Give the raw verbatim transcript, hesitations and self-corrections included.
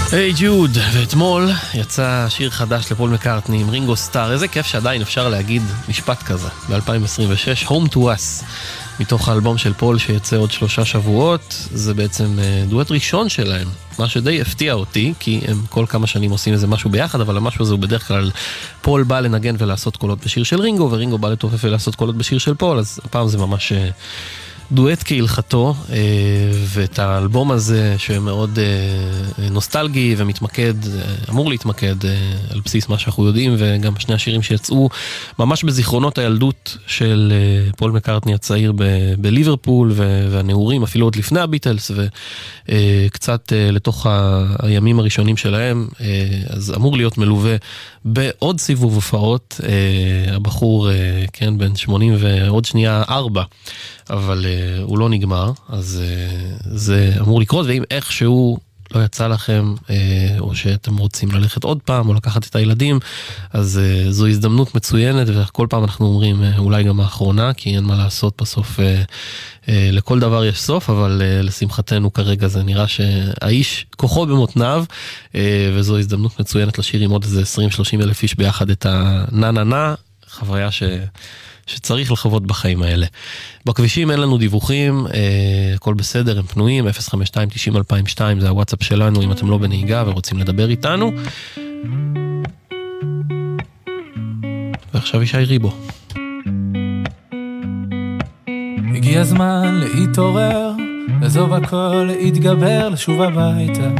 היי ג'וד, ואתמול יצא שיר חדש לפול מקארטני עם רינגו סטאר. איזה כיף שעדיין אפשר להגיד משפט כזה ב-אלפיים עשרים ושש, Home to Us, מתוך האלבום של פול שיצא עוד שלושה שבועות. זה בעצם דואט ראשון שלהם, מה שדי הפתיע אותי, כי הם כל כמה שנים עושים איזה משהו ביחד, אבל המשהו הזה הוא בדרך כלל פול בא לנגן ולעשות קולות בשיר של רינגו, ורינגו בא לתופף ולעשות קולות בשיר של פול, אז הפעם זה ממש דואט כהלכתו. ואת האלבום הזה שמאוד נוסטלגי ומתמקד, אמור להתמקד על בסיס מה שאנחנו יודעים, וגם שני השירים שיצאו ממש בזיכרונות הילדות של פול מקארטני הצעיר בליברפול, והנעורים אפילו עוד לפני הביטלס, וקצת לתוך הימים הראשונים שלהם. אז אמור להיות מלווה בעוד סיבוב הופעות. הבחור, כן, בן שמונים ועוד שנייה ארבע, אבל uh, הוא לא נגמר, אז uh, זה אמור לקרות. ואם איכשהו לא יצא לכם, uh, או שאתם רוצים ללכת עוד פעם, או לקחת את הילדים, אז uh, זו הזדמנות מצוינת, וכל פעם אנחנו אומרים, uh, אולי גם האחרונה, כי אין מה לעשות בסוף, uh, uh, לכל דבר יש סוף, אבל uh, לשמחתנו כרגע זה נראה שהאיש כוחו במותניו, uh, וזו הזדמנות מצוינת לשיר עם עוד איזה עשרים שלושים אלף איש ביחד את הנה נה נה, חוויה ש... שצריך לחוות בחיים האלה. בכבישים אין לנו דיווחים, אה, הכל בסדר, הם פנויים, אפס חמש שתיים תשעים אלפיים ושתיים, זה הוואטסאפ שלנו, אם אתם לא בנהיגה ורוצים לדבר איתנו. ועכשיו ישי ריבו. הגיע הזמן להתעורר, לעזוב הכל, להתגבר, לשוב הביתה.